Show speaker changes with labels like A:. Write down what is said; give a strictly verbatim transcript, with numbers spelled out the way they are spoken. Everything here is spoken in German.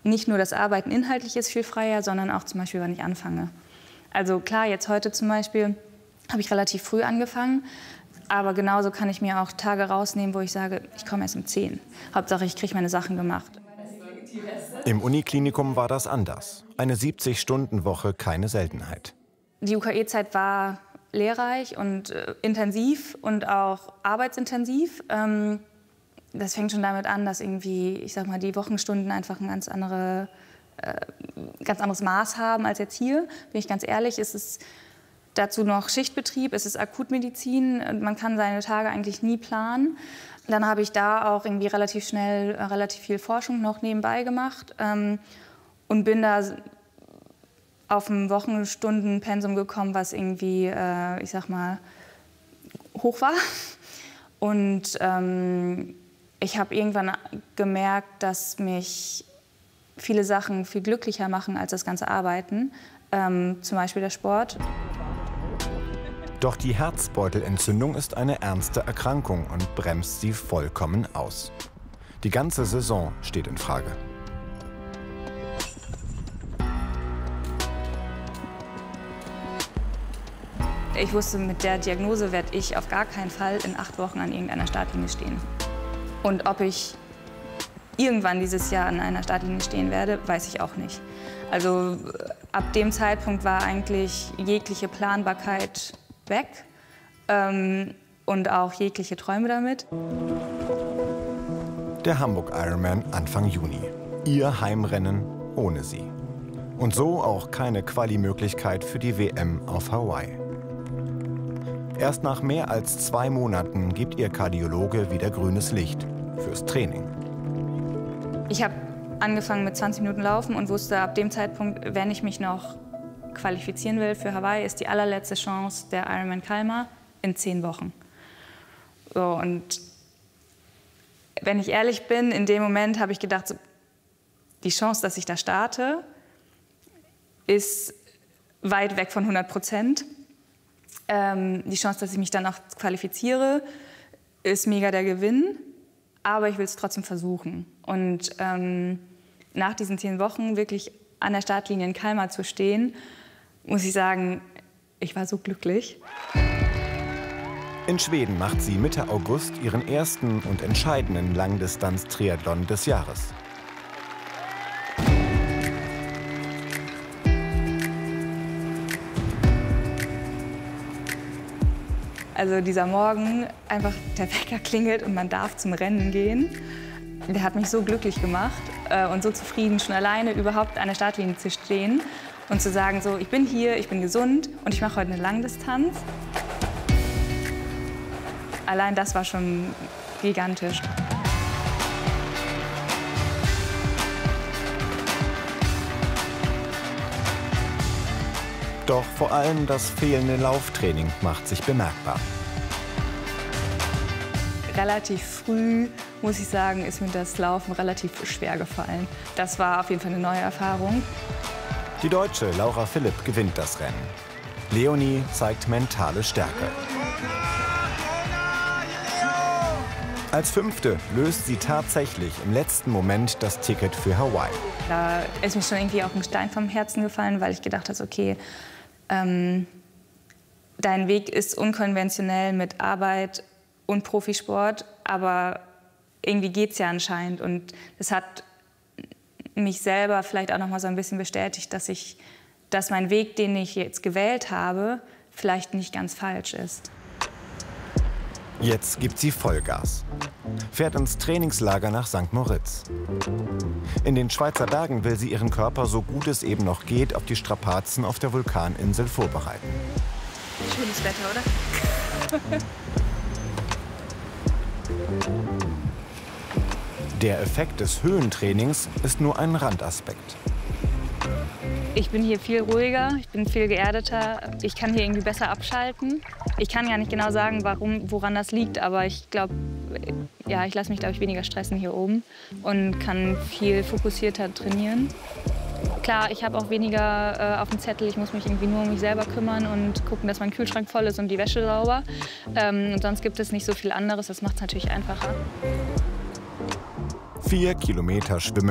A: nicht nur das Arbeiten inhaltlich ist viel freier, sondern auch zum Beispiel, wann ich anfange. Also klar, jetzt heute zum Beispiel habe ich relativ früh angefangen, aber genauso kann ich mir auch Tage rausnehmen, wo ich sage, ich komme erst um zehn. Hauptsache, ich kriege meine Sachen gemacht.
B: Im Uniklinikum war das anders. Eine siebzig-Stunden-Woche keine Seltenheit.
A: Die U K E-Zeit war lehrreich und äh, intensiv und auch arbeitsintensiv. Ähm, das fängt schon damit an, dass irgendwie, ich sag mal, die Wochenstunden einfach ein ganz, andere, äh, ganz anderes Maß haben als jetzt hier. Bin ich ganz ehrlich, es ist dazu noch Schichtbetrieb, es ist Akutmedizin. Man kann seine Tage eigentlich nie planen. Dann habe ich da auch irgendwie relativ schnell äh, relativ viel Forschung noch nebenbei gemacht ähm, und bin da auf ein Wochenstundenpensum gekommen, was irgendwie, äh, ich sag mal, hoch war. Und ähm, ich habe irgendwann gemerkt, dass mich viele Sachen viel glücklicher machen als das ganze Arbeiten, ähm, zum Beispiel der Sport.
B: Doch die Herzbeutelentzündung ist eine ernste Erkrankung und bremst sie vollkommen aus. Die ganze Saison steht in Frage.
A: Ich wusste, mit der Diagnose werde ich auf gar keinen Fall in acht Wochen an irgendeiner Startlinie stehen. Und ob ich irgendwann dieses Jahr an einer Startlinie stehen werde, weiß ich auch nicht. Also ab dem Zeitpunkt war eigentlich jegliche Planbarkeit weg ähm, und auch jegliche Träume damit.
B: Der Hamburg Ironman Anfang Juni. Ihr Heimrennen ohne sie. Und so auch keine Quali-Möglichkeit für die W M auf Hawaii. Erst nach mehr als zwei Monaten gibt ihr Kardiologe wieder grünes Licht fürs Training.
A: Ich habe angefangen mit zwanzig Minuten Laufen und wusste ab dem Zeitpunkt, wenn ich mich noch qualifizieren will für Hawaii, ist die allerletzte Chance der Ironman Kalmar in zehn Wochen. So, und wenn ich ehrlich bin, in dem Moment habe ich gedacht, so, die Chance, dass ich da starte, ist weit weg von hundert Prozent. Ähm, die Chance, dass ich mich dann auch qualifiziere, ist mega der Gewinn. Aber ich will es trotzdem versuchen. Und ähm, nach diesen zehn Wochen wirklich an der Startlinie in Kalmar zu stehen, muss ich sagen, ich war so glücklich.
B: In Schweden macht sie Mitte August ihren ersten und entscheidenden Langdistanz-Triathlon des Jahres.
A: Also dieser Morgen, einfach der Wecker klingelt und man darf zum Rennen gehen, der hat mich so glücklich gemacht äh, und so zufrieden, schon alleine überhaupt an der Startlinie zu stehen und zu sagen, so, ich bin hier, ich bin gesund und ich mache heute eine Langdistanz. Allein das war schon gigantisch.
B: Doch vor allem das fehlende Lauftraining macht sich bemerkbar.
A: Relativ früh, muss ich sagen, ist mir das Laufen relativ schwer gefallen. Das war auf jeden Fall eine neue Erfahrung.
B: Die Deutsche Laura Philipp gewinnt das Rennen. Leonie zeigt mentale Stärke. Als Fünfte löst sie tatsächlich im letzten Moment das Ticket für Hawaii.
A: Da ist mir schon irgendwie auch ein Stein vom Herzen gefallen, weil ich gedacht habe, okay, ähm, dein Weg ist unkonventionell mit Arbeit und Profisport, aber irgendwie geht es ja anscheinend. Und das hat mich selber vielleicht auch noch mal so ein bisschen bestätigt, dass, ich, dass mein Weg, den ich jetzt gewählt habe, vielleicht nicht ganz falsch ist.
B: Jetzt gibt sie Vollgas. Fährt ins Trainingslager nach Sankt Moritz. In den Schweizer Bergen will sie ihren Körper, so gut es eben noch geht, auf die Strapazen auf der Vulkaninsel vorbereiten.
A: Schönes Wetter, oder?
B: Der Effekt des Höhentrainings ist nur ein Randaspekt.
A: Ich bin hier viel ruhiger, ich bin viel geerdeter, ich kann hier irgendwie besser abschalten. Ich kann gar nicht genau sagen, warum, woran das liegt, aber ich glaube, ja, ich lasse mich, glaube ich, weniger stressen hier oben und kann viel fokussierter trainieren. Klar, ich habe auch weniger äh, auf dem Zettel, ich muss mich irgendwie nur um mich selber kümmern und gucken, dass mein Kühlschrank voll ist und die Wäsche sauber. Ähm, und sonst gibt es nicht so viel anderes, das macht es natürlich einfacher.
B: Vier Kilometer Schwimmen